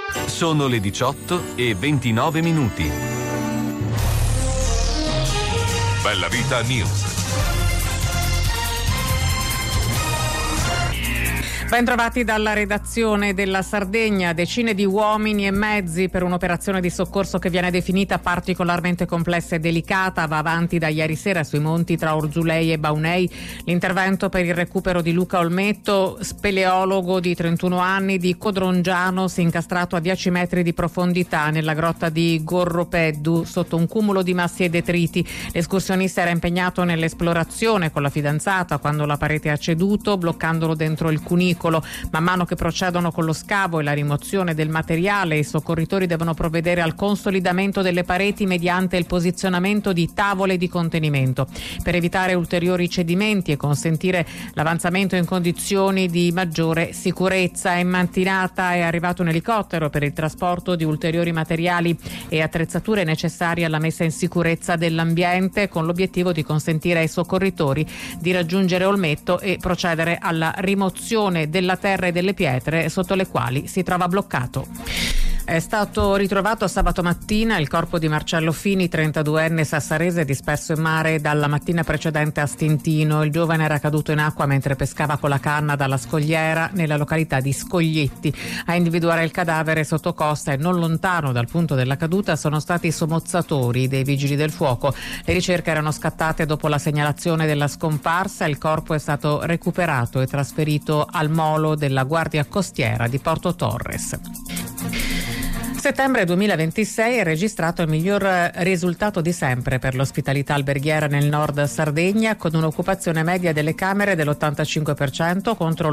Sono le 18:29. Bella Vita News. Ben trovati dalla redazione della Sardegna. Decine di uomini e mezzi per un'operazione di soccorso che viene definita particolarmente complessa e delicata. Va avanti da ieri sera sui monti tra Orzulei e Baunei l'intervento per il recupero di Luca Olmetto, speleologo di 31 anni di Codrongiano, si è incastrato a 10 metri di profondità nella grotta di Gorropeddu sotto un cumulo di massi e detriti. L'escursionista era impegnato nell'esplorazione con la fidanzata quando la parete ha ceduto, bloccandolo dentro il cunicolo. Man mano che procedono con lo scavo e la rimozione del materiale, i soccorritori devono provvedere al consolidamento delle pareti mediante il posizionamento di tavole di contenimento per evitare ulteriori cedimenti e consentire l'avanzamento in condizioni di maggiore sicurezza. In mattinata è arrivato un elicottero per il trasporto di ulteriori materiali e attrezzature necessarie alla messa in sicurezza dell'ambiente, con l'obiettivo di consentire ai soccorritori di raggiungere Olmetto e procedere alla rimozione della terra e delle pietre sotto le quali si trova bloccato. È stato ritrovato sabato mattina il corpo di Marcello Fini, 32enne sassarese, disperso in mare dalla mattina precedente a Stintino. Il giovane era caduto in acqua mentre pescava con la canna dalla scogliera nella località di Scoglietti. A individuare il cadavere sotto costa e non lontano dal punto della caduta sono stati i sommozzatori dei vigili del fuoco. Le ricerche erano scattate dopo la segnalazione della scomparsa. Il corpo è stato recuperato e trasferito al molo della Guardia Costiera di Porto Torres. Settembre 2026 è registrato il miglior risultato di sempre per l'ospitalità alberghiera nel nord Sardegna, con un'occupazione media delle camere dell'85% contro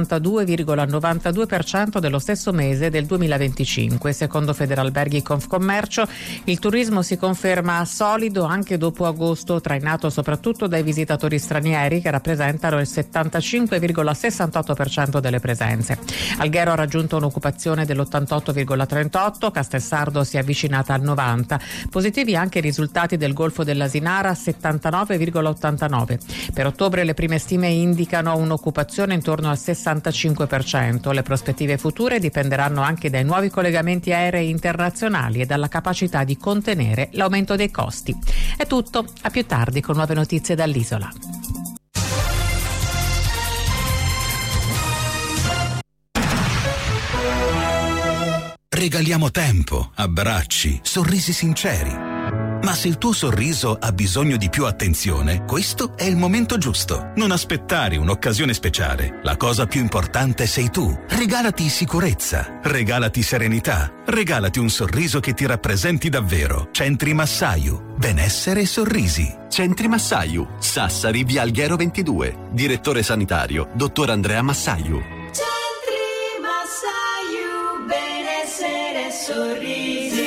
l'82,92% dello stesso mese del 2025. Secondo Federalberghi Confcommercio, il turismo si conferma solido anche dopo agosto, trainato soprattutto dai visitatori stranieri che rappresentano il 75,68% delle presenze. Alghero ha raggiunto un'occupazione dell'88,38%, Castelsardo si è avvicinata al 90%. Positivi anche i risultati del Golfo dell'Asinara, 79,89%. Per ottobre le prime stime indicano un'occupazione intorno al 65%. Le prospettive future dipenderanno anche dai nuovi collegamenti aerei internazionali e dalla capacità di contenere l'aumento dei costi. È tutto, a più tardi con nuove notizie dall'isola. Regaliamo tempo, abbracci, sorrisi sinceri. Ma se il tuo sorriso ha bisogno di più attenzione, questo è il momento giusto. Non aspettare un'occasione speciale. La cosa più importante sei tu. Regalati sicurezza, regalati serenità, regalati un sorriso che ti rappresenti davvero. Centri Massaiu, benessere e sorrisi. Centri Massaiu, Sassari, via Alghero 22. Direttore sanitario, dottor Andrea Massaiu. Sorrisi.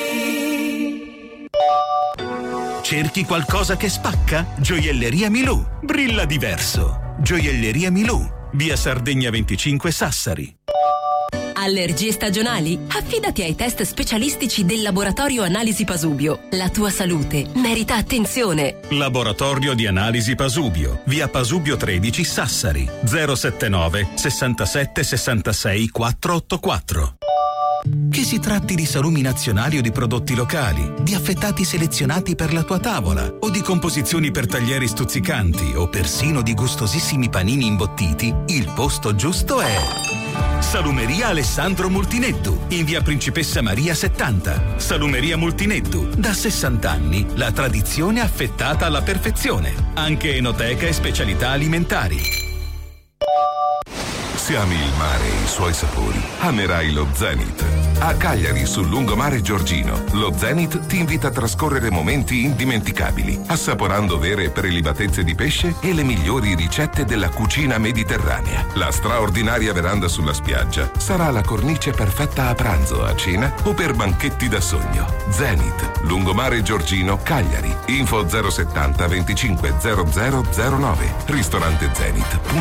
Cerchi qualcosa che spacca? Gioielleria Milù. Brilla diverso. Gioielleria Milù. Via Sardegna 25 Sassari. Allergie stagionali? Affidati ai test specialistici del Laboratorio Analisi Pasubio. La tua salute merita attenzione. Laboratorio di Analisi Pasubio. Via Pasubio 13 Sassari. 079 67 66 484. Che si tratti di salumi nazionali o di prodotti locali, di affettati selezionati per la tua tavola o di composizioni per taglieri stuzzicanti o persino di gustosissimi panini imbottiti, il posto giusto è Salumeria Alessandro Multinettu, in via Principessa Maria 70. Salumeria Multinettu, da 60 anni, la tradizione affettata alla perfezione. Anche enoteca e specialità alimentari. Se ami il mare e i suoi sapori, amerai lo Zenith. A Cagliari, sul lungomare Giorgino, lo Zenith ti invita a trascorrere momenti indimenticabili, assaporando vere e prelibatezze di pesce e le migliori ricette della cucina mediterranea. La straordinaria veranda sulla spiaggia sarà la cornice perfetta a pranzo, a cena o per banchetti da sogno. Zenith, lungomare Giorgino, Cagliari. Info 070 25 0009. Ristorante Zenith.